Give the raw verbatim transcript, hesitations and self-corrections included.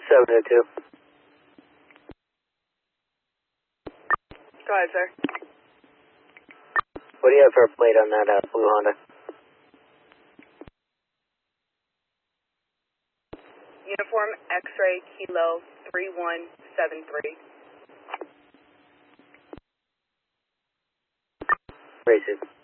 seven oh two. Go ahead, sir. What do you have for a plate on that uh, blue Honda? Uniform X-ray Kilo three one seven three. Racing.